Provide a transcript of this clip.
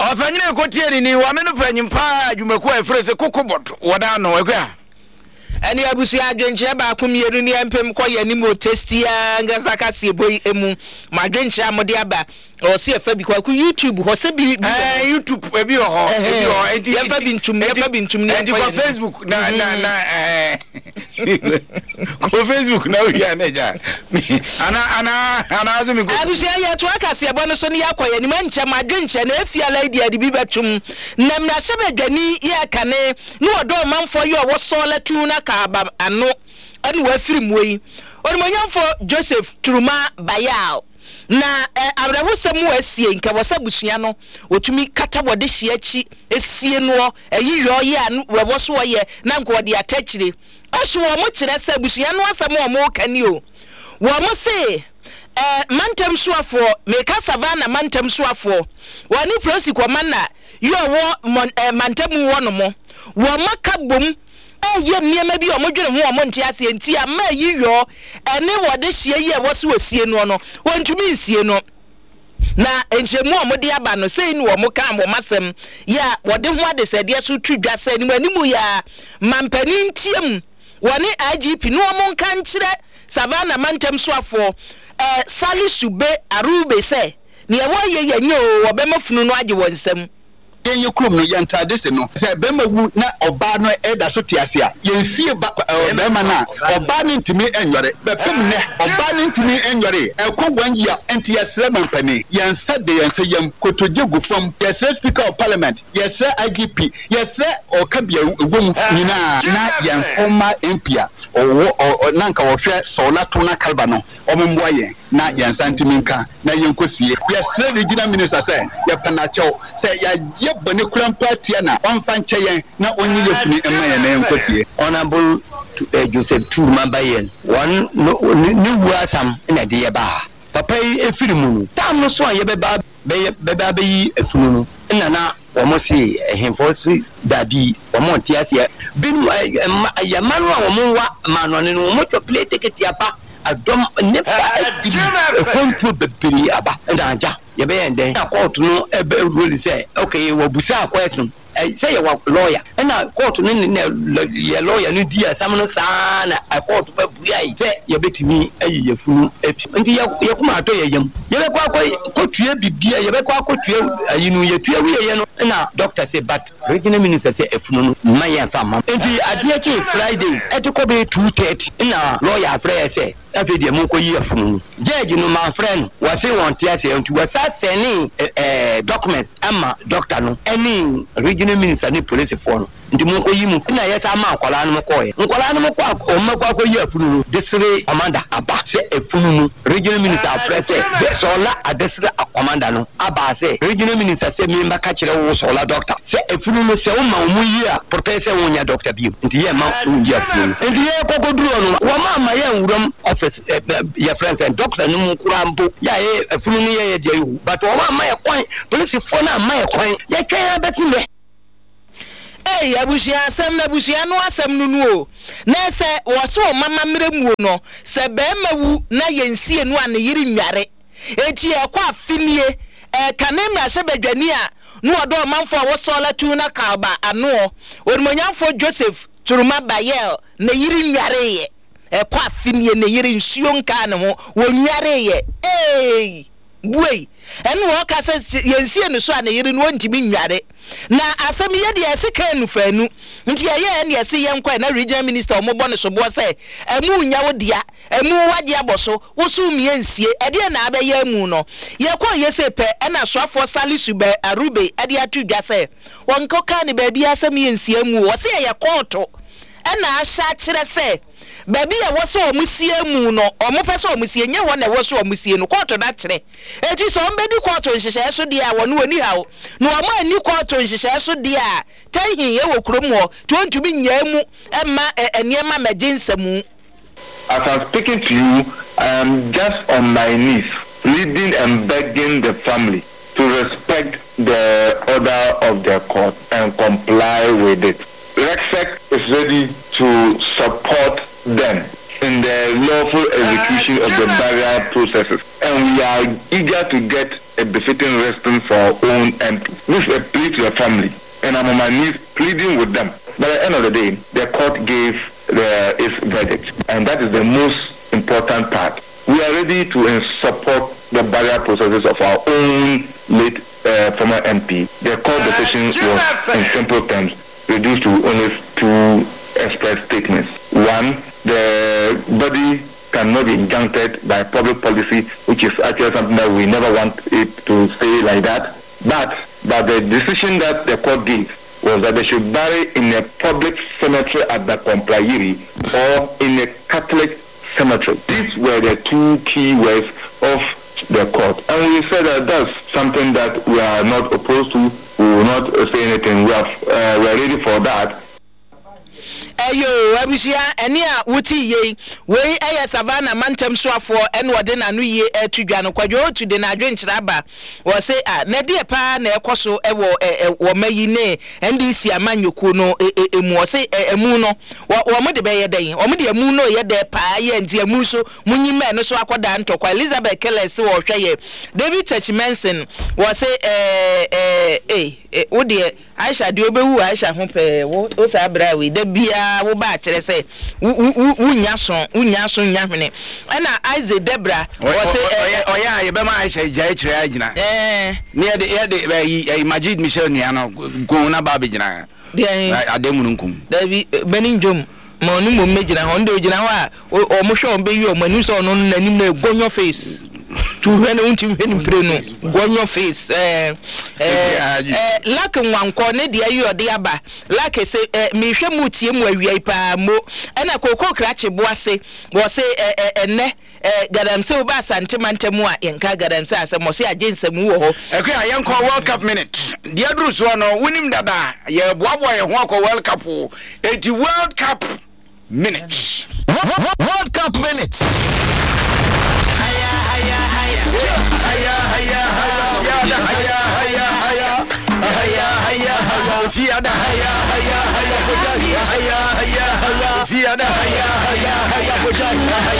Ofanyine kotie ni wa me no fanyimpa adwumaku afrese kokobot woda no akwa. Ani abusu adwenche ba akomienu ni empem koye ni mo testia ngasa kase boy emu madwenche amode aba o se efa bi kwa YouTube ho se bi YouTube ebi ho enti efa bi ntum ni kwa Facebook na kwa Facebook na uya neja ana azumi ko abusu ya to akase ebo no so ni yakoye ni manche madwenche na efiala idi adi bi betum nam na shebe dwani ya kane ni odo manfo yo wo so la tu na ka aba ano ani wa firi moyi onimonyamfo Joseph Turuma Bayal na abrahusem wasie nka wasabusua no otumi kata wode hyiachi esie no eyiyo ye anu webo so ye na nko wode atachire ahwo mo kire sabusua no asem o mo kani o wo mo se mantem suafo meka savana mantem suafo wani prosi kwa mana yo wo mantem wo no mo wo makabom ye niema bi o mo dwene ho o mo nte ase enti ama yiyo ene wode hye ye wo so wasie no no wontumi nsie no na enchemu o mo de aba no sei ni wo mo kan bo masem ya wode ho adesede so twidwa se ni manimu ya mampani ntiem woni IGP no mo nkan kire savana mantem soafo Salisube Arube se ni e wo ye yanyo wo be mafunu no age wonsem yenye krom no yantade se no se bema wu na oba no eda so tiase a yensie ba bema na oba no ntimi enwore befem ne oba no ntimi enwore ekogwan ya enti yesre mampani yensa de yensa yam kotoje gufam yesre speaker of parliament yesre IGP yesre okabia egwom nyina na yenfoma empia o nanka wo hwe sola to na kalba no omomboaye na yensa ntimi nka na yenkosie yesre regional minister se yepanacho se ya bone kuran party na onfa ncheyen na onyi yefuni emaye na enkotie Honorable Joseph Turuma Bayal one ni wuasam na de yeba papa efiri mu tam no so yebeba beba yi efunu no na omo si hemfosi dabi omo ntiase binu ya manu a omo wa manone no omo chocolate ticket apa adom nefa kontu bebiri aba ndanja yebe ende na court no ebe rule say okay wo busa question say your lawyer na court no ye lawyer no dia sam no sana a court ba buai say ye betimi ayi yefunu ndi ye kuma ato ye yam yebe kwa tue bibia yebe kwa tue ayi no ye tue wiye no na doctor say but regional minister say efunu no maya fama ndi adie chi Friday etiko be 2:30 na lawyer prayer say afi de mun ko yi afunu judge no my friend was say want to say nti was sending documents ama doctor no any regional minister ni police for no nti mun ko yi mu na yesa ma akwala no ko ye nkwala no ko o ma ko yi afunu desire commander aba say afunu no regional minister press so la adesire commander no aba say regional minister say me mbaka kire wo so la doctor say afunu no say o ma mu yi a protest wonya doctor bi nti ye ma wonya afunu nti ye kokoduro no wo ma ye nwuram office your friends and doctor no mukurambo ya ye afunu no ye de yu but wo ma ye kwan police for na ma ye kwan ye twa betime abusia asem na abusia no asem nunu o na se wo so mama mremuo no se be mawu na yensie no an yiri nware enti e kwa afinie kanem na shebedwani a no odo manfo wo so la tu na kalba ano onimonyamfo Joseph Turuma Bayal na yiri nware ye kwa afinie na yiri nsuo nka ne ho wo nware ye buei enu wo ka se yensie no so an yiri no ntimi nware na asem ye de asika nufanu nti ye ne ase ye nkwa na regional minister omobọ ne sobo se emu nya wo dia emu waje aboso wo so mie nsie ede na abe ye emu no ye kwa ye se pe na soafo Salisube Arube ede atudwa se wonko ka ne ba bi asem ye nsie emu wo se ye koto na asha kire se baby ya wo so omusie mu no omopese omusie nye wo na wo so omusie no koto da kire eti so mbedi koto nhyehyɛ so dia wo no ani hawo no omo ani koto nhyehyɛ so dia tahin ye wo krom ho to ntumi nya mu emma eniema majinsam. As I'm speaking to you, I am just on my knees pleading and begging the family to respect the order of the court and comply with it. RECSEC is ready to support them in the lawful execution of the burial processes, and we are eager to get a befitting decision resting for our own MP. This is a plea to the family, and I'm on my knees pleading with them. But at the end of the day, the court gave its verdict, and that is the most important part. We are ready to support the barrier processes of our own late former MP. The court decision was, in simple terms, reduced to only 2 express statements. One, the body cannot be injuncted by public policy, which is actually something that we never want it to stay like that. But the decision that the court gave was that they should bury in a public cemetery at the Komplayiri or in a Catholic cemetery. These were the 2 key words of the court. And we said that that's something that we are not opposed to. We will not say anything. We are ready for that. Ayo abusia ene a wuti ye we eye savana mantem soafo ene wode na no ye atudwa no kwadwo otu de na adwenkyira ba wo se na de pa na ekoso wo mayi ne ndc amanyoku no emu wo se emu no wo mo de be ye den wo mo de emu no ye de pa ye nti emu so munyima no so akoda ntokwa Elizabeth Kellis wo hwe ye David Church Manson wo se wo de Aisha de obewu Aisha ho pe wo sa bra we da bia wo ba kire se unya so nya hwene na Isaac Debra wo se oya ye be ma Aisha jai kire agina ne ye de Majid Michel ni ano go na ba be gina ademu nkum da bi beninjom ma onu mo megina ho ndo gina ho a o mo hwe on be yi o manu so no nanim na gonyo face tu hwene unti hwene prenu gonyo face lak nwanko ne de ayi ode aba lak se me hwe mu tie mu awiai pa mo na kokko krache boase wo se enne gadamse oba asante mantemu a yenka gadamse asemo se agensemu wo ho ekwa yenko World Cup minute dia duru so no wunim dada ye boabo ye ho akọ World Cup eti World Cup minute World Cup minute